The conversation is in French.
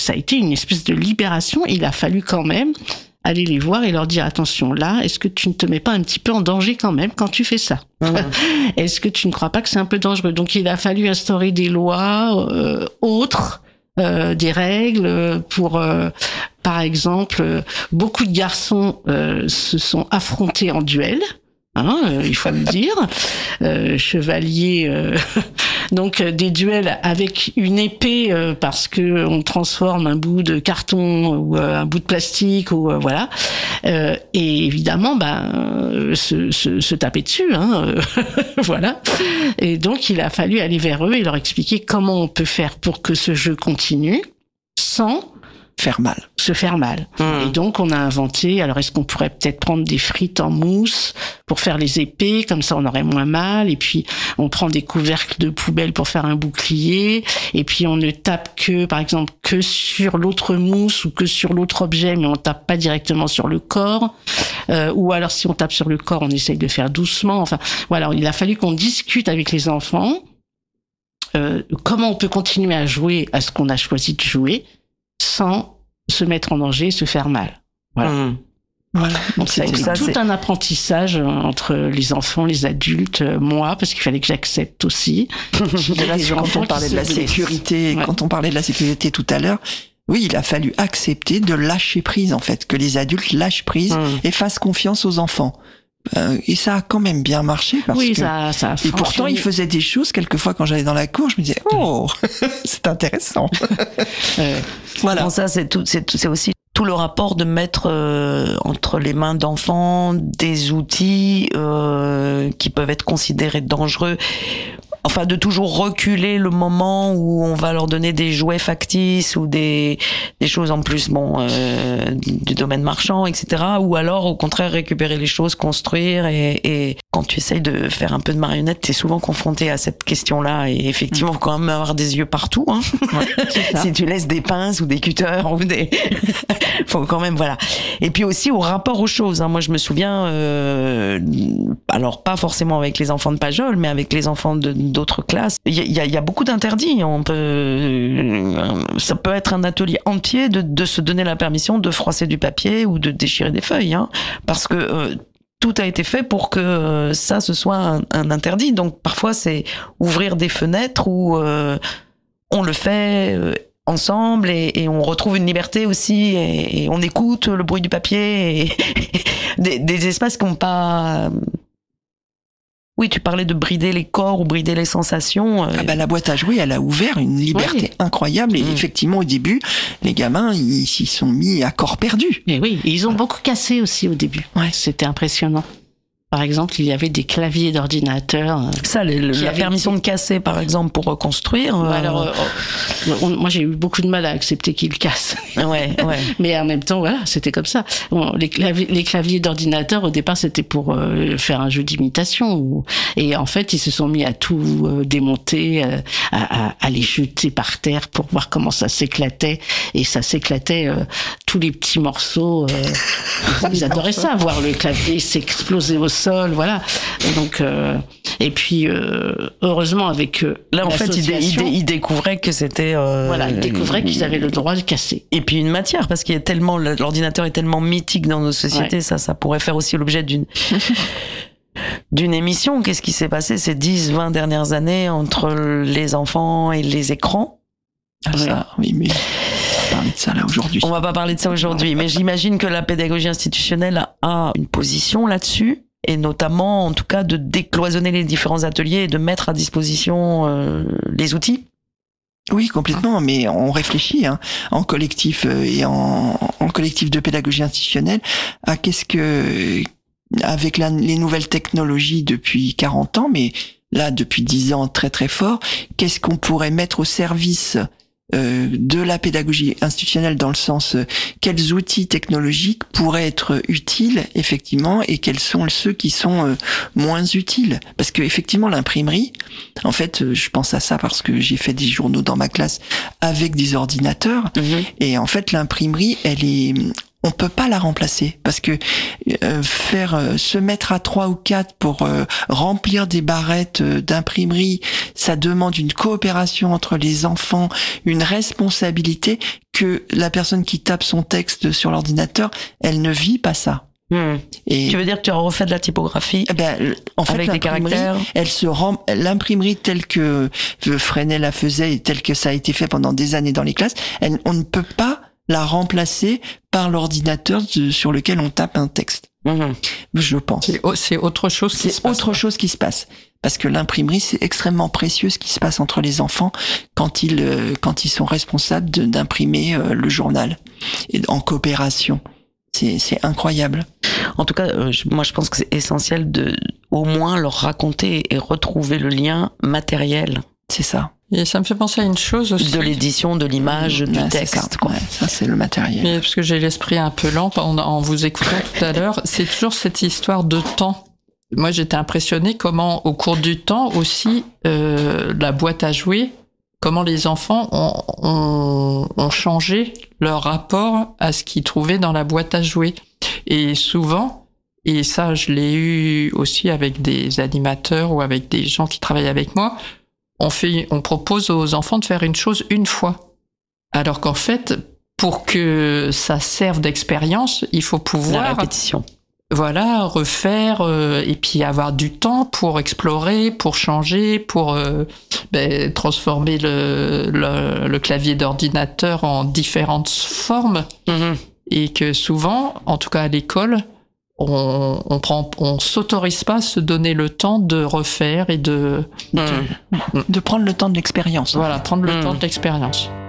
ça a été une espèce de libération. Il a fallu quand même aller les voir et leur dire attention là, est-ce que tu ne te mets pas un petit peu en danger quand même quand tu fais ça? Est-ce que tu ne crois pas que c'est un peu dangereux? Donc il a fallu instaurer des lois autres, des règles pour par exemple, beaucoup de garçons se sont affrontés en duel. Il faut le dire, chevalier, donc des duels avec une épée parce que on transforme un bout de carton ou un bout de plastique ou voilà, et évidemment se taper dessus, voilà. Et donc il a fallu aller vers eux et leur expliquer comment on peut faire pour que ce jeu continue sans se faire mal. Et donc, on a inventé, alors est-ce qu'on pourrait peut-être prendre des frites en mousse pour faire les épées, comme ça on aurait moins mal, et puis on prend des couvercles de poubelle pour faire un bouclier, et puis on ne tape que, par exemple, que sur l'autre mousse ou que sur l'autre objet, mais on tape pas directement sur le corps, ou alors si on tape sur le corps, on essaye de faire doucement, enfin, voilà, il a fallu qu'on discute avec les enfants, comment on peut continuer à jouer à ce qu'on a choisi de jouer, sans se mettre en danger et se faire mal. Voilà. Voilà. Donc ça a été tout un apprentissage entre les enfants, les adultes, moi, parce qu'il fallait que j'accepte aussi. Quand on parlait de la sécurité, quand on parlait de la sécurité tout à l'heure, oui, il a fallu accepter de lâcher prise, en fait, que les adultes lâchent prise et fassent confiance aux enfants. Et ça a quand même bien marché parce que ça a et pourtant il faisait des choses quelquefois quand j'allais dans la cour, je me disais c'est intéressant. Voilà. Bon, ça c'est aussi tout le rapport de mettre entre les mains d'enfants des outils qui peuvent être considérés dangereux. Enfin, de toujours reculer le moment où on va leur donner des jouets factices ou des choses en plus, du domaine marchand, etc. Ou alors, au contraire, récupérer les choses, construire. Et quand tu essayes de faire un peu de marionnette, t'es souvent confronté à cette question-là. Et effectivement, faut quand même avoir des yeux partout. Hein. Ouais, si tu laisses des pinces ou des cutters ou des... faut quand même, voilà. Et puis aussi au rapport aux choses. Hein. Moi, je me souviens, alors pas forcément avec les enfants de Pajol, mais avec les enfants d'autres classes. Il y a beaucoup d'interdits. Ça peut être un atelier entier de se donner la permission de froisser du papier ou de déchirer des feuilles, hein, parce que tout a été fait pour que ça ce soit un interdit. Donc parfois c'est ouvrir des fenêtres où on le fait ensemble et on retrouve une liberté aussi et on écoute le bruit du papier et des espaces qui n'ont pas... Oui, tu parlais de brider les corps ou brider les sensations. La boîte à jouer, elle a ouvert une liberté incroyable. Et effectivement, au début, les gamins, ils s'y sont mis à corps perdu. Et oui, ils ont beaucoup cassé aussi au début. Ouais. C'était impressionnant. Par exemple, il y avait des claviers d'ordinateur. Ça, la permission de casser, par exemple, pour reconstruire. Alors, moi, j'ai eu beaucoup de mal à accepter qu'ils cassent. Ouais. Mais en même temps, voilà, c'était comme ça. Bon, les claviers d'ordinateur, au départ, c'était pour faire un jeu d'imitation. Et en fait, ils se sont mis à tout démonter, à les jeter par terre pour voir comment ça s'éclatait. Et ça s'éclatait, tous les petits morceaux. Ils adoraient ça, voir le clavier s'exploser au sol, voilà. Donc et puis heureusement avec là en fait ils découvraient que c'était ils découvraient qu'ils avaient le droit de casser. Et puis une matière, parce qu'il y a tellement, l'ordinateur est tellement mythique dans nos sociétés, ça pourrait faire aussi l'objet d'une émission. Qu'est-ce qui s'est passé ces 10-20 dernières années entre les enfants et les écrans? Oui, mais parler de ça là aujourd'hui. On va pas parler de ça aujourd'hui, mais j'imagine que la pédagogie institutionnelle a une position là-dessus, et notamment, en tout cas, de décloisonner les différents ateliers et de mettre à disposition les outils. Oui, complètement, mais on réfléchit en collectif et en collectif de pédagogie institutionnelle à qu'est-ce que, avec les nouvelles technologies depuis 40 ans, mais là depuis 10 ans très très fort, qu'est-ce qu'on pourrait mettre au service de la pédagogie institutionnelle, dans le sens quels outils technologiques pourraient être utiles effectivement et quels sont ceux qui sont moins utiles, parce que effectivement l'imprimerie, en fait je pense à ça parce que j'ai fait des journaux dans ma classe avec des ordinateurs et en fait l'imprimerie elle est on peut pas la remplacer parce que se mettre à 3 ou 4 pour remplir des barrettes d'imprimerie, ça demande une coopération entre les enfants, une responsabilité que la personne qui tape son texte sur l'ordinateur, elle ne vit pas ça. Et tu veux dire que tu as refait de la typographie en fait, avec des caractères. L'imprimerie telle que Fresnel la faisait et telle que ça a été fait pendant des années dans les classes, on ne peut pas la remplacer par l'ordinateur sur lequel on tape un texte. Je pense. C'est autre chose qui se passe. C'est autre chose qui se passe. Parce que l'imprimerie, c'est extrêmement précieux ce qui se passe entre les enfants quand ils sont responsables d'imprimer le journal et en coopération. C'est incroyable. En tout cas, moi je pense que c'est essentiel de au moins leur raconter et retrouver le lien matériel. C'est ça. Et ça me fait penser à une chose aussi. De l'édition, de l'image, du texte. Ça, c'est le matériel. Mais parce que j'ai l'esprit un peu lent en vous écoutant tout à l'heure, c'est toujours cette histoire de temps. Moi, j'étais impressionnée comment, au cours du temps aussi, la boîte à jouets, comment les enfants ont changé leur rapport à ce qu'ils trouvaient dans la boîte à jouets. Et souvent, et ça, je l'ai eu aussi avec des animateurs ou avec des gens qui travaillent avec moi, on propose aux enfants de faire une chose une fois. Alors qu'en fait, pour que ça serve d'expérience, il faut pouvoir... La répétition. Voilà, refaire, et puis avoir du temps pour explorer, pour changer, pour transformer le clavier d'ordinateur en différentes formes. Et que souvent, en tout cas à l'école, on s'autorise pas à se donner le temps de refaire et de prendre le temps de l'expérience. Voilà, prendre le temps de l'expérience.